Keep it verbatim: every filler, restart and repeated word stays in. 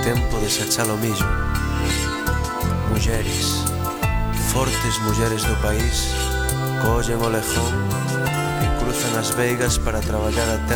tempo de se achar o millo. Mulleres, fortes mulleres do país, collen o lejón e cruzan as veigas para traballar a terra